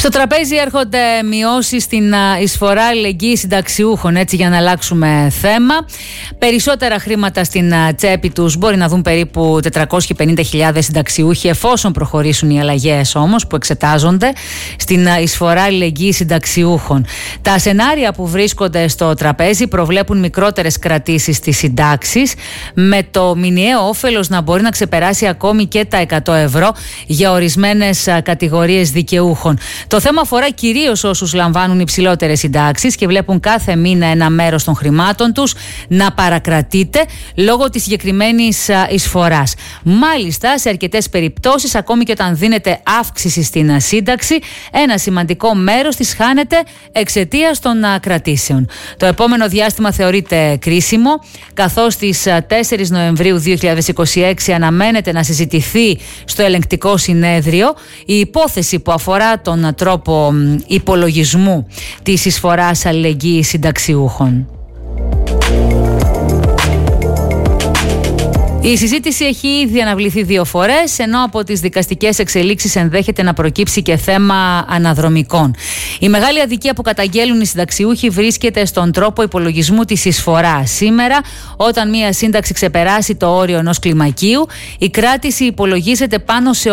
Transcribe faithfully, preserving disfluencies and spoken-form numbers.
Στο τραπέζι έρχονται μειώσεις στην εισφορά αλληλεγγύης συνταξιούχων, έτσι για να αλλάξουμε θέμα. Περισσότερα χρήματα στην τσέπη τους μπορεί να δουν περίπου τετρακόσιες πενήντα χιλιάδες συνταξιούχοι, εφόσον προχωρήσουν οι αλλαγές όμως που εξετάζονται στην εισφορά αλληλεγγύης συνταξιούχων. Τα σενάρια που βρίσκονται στο τραπέζι προβλέπουν μικρότερες κρατήσεις στις συντάξεις, με το μηνιαίο όφελος να μπορεί να ξεπεράσει ακόμη και τα εκατό ευρώ για ορισμένες κατηγορίες δικαιούχων. Το θέμα αφορά κυρίως όσους λαμβάνουν υψηλότερες συντάξεις και βλέπουν κάθε μήνα ένα μέρος των χρημάτων τους να παρακρατείται λόγω της συγκεκριμένης εισφοράς. Μάλιστα, σε αρκετές περιπτώσεις, ακόμη και όταν δίνεται αύξηση στην σύνταξη, ένα σημαντικό μέρος της χάνεται εξαιτίας των κρατήσεων. Το επόμενο διάστημα θεωρείται κρίσιμο, καθώς στις τέσσερις Νοεμβρίου δύο χιλιάδες είκοσι έξι αναμένεται να συζητηθεί στο ελεγκτικό συνέδριο η υπόθεση που αφορά τον τρόπο υπολογισμού της εισφοράς αλληλεγγύης συνταξιούχων. Η συζήτηση έχει ήδη αναβληθεί δύο φορές, ενώ από τις δικαστικές εξελίξεις ενδέχεται να προκύψει και θέμα αναδρομικών. Η μεγάλη αδικία που καταγγέλουν οι συνταξιούχοι βρίσκεται στον τρόπο υπολογισμού της εισφοράς. Σήμερα, όταν μία σύνταξη ξεπεράσει το όριο ενός κλιμακίου, η κράτηση υπολογίζεται πάνω σε